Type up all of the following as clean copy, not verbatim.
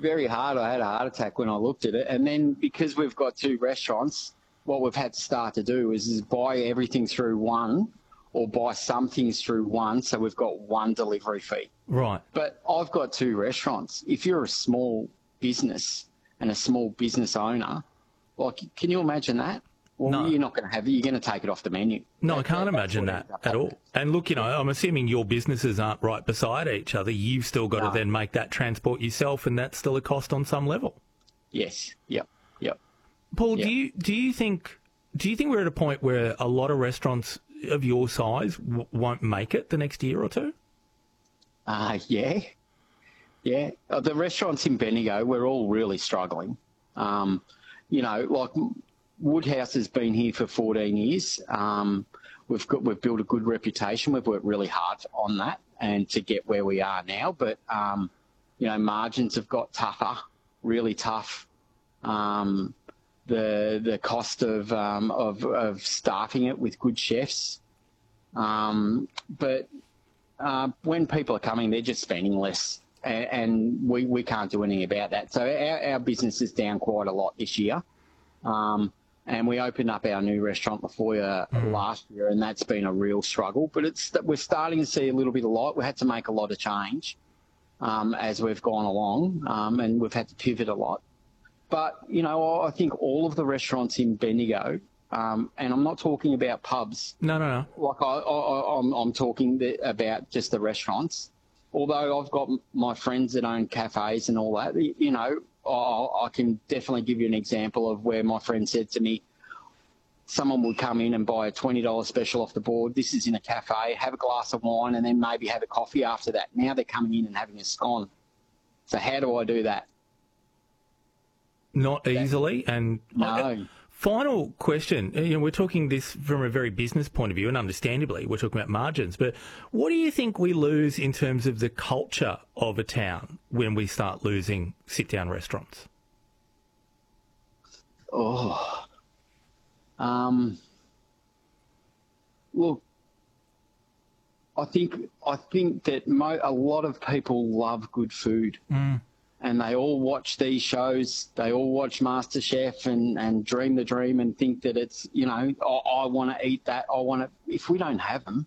very hard. I had a heart attack when I looked at it. And then because we've got 2 restaurants, what we've had to start to do is buy everything through one or buy some things through one, so we've got one delivery fee. Right. But I've got 2 restaurants. If you're a small business and a small business owner, like, can you imagine that? Well, No. you're not going to have it. You're going to take it off the menu. No, I can't imagine that at all. And look, I'm assuming your businesses aren't right beside each other. You've still got to then make that transport yourself, and that's still a cost on some level. Yes. Yep. Paul, do you think we're at a point where a lot of restaurants of your size won't make it the next year or two? Yeah. The restaurants in Bendigo, we're all really struggling. Like Woodhouse has been here for 14 years. We've built a good reputation. We've worked really hard on that and to get where we are now. But margins have got tougher, really tough. The cost of staffing it with good chefs. But when people are coming, they're just spending less, and we can't do anything about that. So our business is down quite a lot this year. And we opened up our new restaurant, La Foyer, last year, and that's been a real struggle. But we're starting to see a little bit of light. We had to make a lot of change as we've gone along, and we've had to pivot a lot. But, I think all of the restaurants in Bendigo, and I'm not talking about pubs. No. Like I'm talking about just the restaurants. Although I've got my friends that own cafes and all that, I can definitely give you an example of where my friend said to me, someone would come in and buy a $20 special off the board. This is in a cafe, have a glass of wine, and then maybe have a coffee after that. Now they're coming in and having a scone. So how do I do that? Not easily. And no. Final question. We're talking this from a very business point of view, and understandably, we're talking about margins. But what do you think we lose in terms of the culture of a town when we start losing sit-down restaurants? Look, I think that a lot of people love good food. And they all watch these shows. They all watch MasterChef and dream the dream and think that it's, I want to eat that. If we don't have them,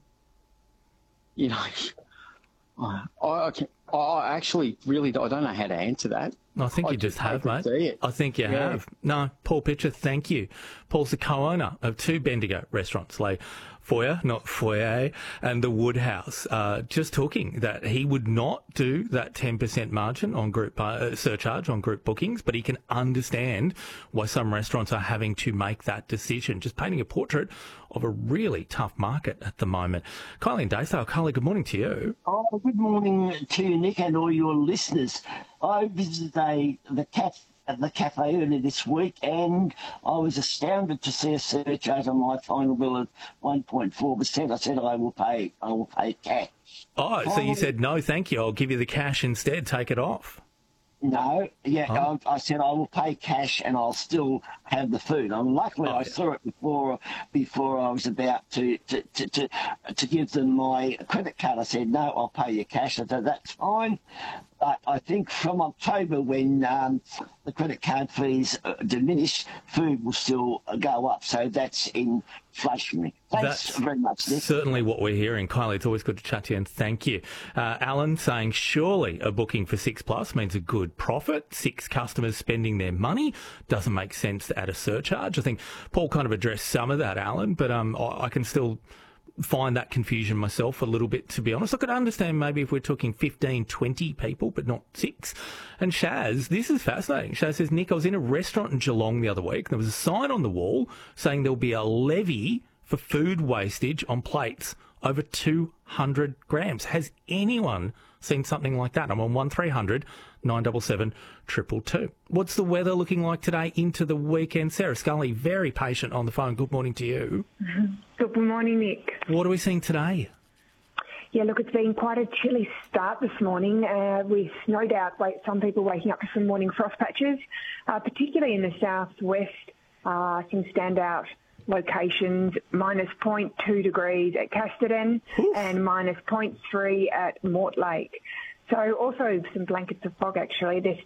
I actually really I don't know how to answer that. I think you just have, mate. I think you have. No, Paul Pitcher, thank you. Paul's the co-owner of 2 Bendigo restaurants, La Foyer, not Foyer, and the Woodhouse. Just talking that he would not do that 10% margin on group surcharge on group bookings, but he can understand why some restaurants are having to make that decision. Just painting a portrait of a really tough market at the moment. Kylie and Daysdale. Kylie, good morning to you. Oh, good morning to you, Nick, and all your listeners. I visited the cafe earlier this week, and I was astounded to see a surcharge on my final bill of 1.4%. I said I will pay cash. Oh, so you said no, thank you. I'll give you the cash instead. Take it off. No, I said I will pay cash and I'll still have the food. Luckily I saw it before I was about to give them my credit card. I said, no, I'll pay you cash. I said, that's fine. I think from October, when the credit card fees diminish, food will still go up. So that's inflationary. Thanks very much, Nick. Certainly what we're hearing. Kylie, it's always good to chat to you, and thank you. Alan saying, surely a booking for 6+ means a good profit. 6 customers spending their money. Doesn't make sense to add a surcharge. I think Paul kind of addressed some of that, Alan, but I can still find that confusion myself a little bit, to be honest. I could understand maybe if we're talking 15, 20 people, but not 6. And Shaz, this is fascinating. Shaz says, Nick, I was in a restaurant in Geelong the other week. There was a sign on the wall saying there'll be a levy for food wastage on plates over 200 grams. Has anyone seen something like that? I'm on 1300 977 222. What's the weather looking like today into the weekend? Sarah Scully, very patient on the phone. Good morning to you. Good morning, Nick. What are we seeing today? Yeah, look, it's been quite a chilly start this morning, with no doubt some people waking up to some morning frost patches, particularly in the southwest. Some standout locations, minus 0.2 degrees at Casterden and minus 0.3 at Mortlake. So also some blankets of fog, actually. There's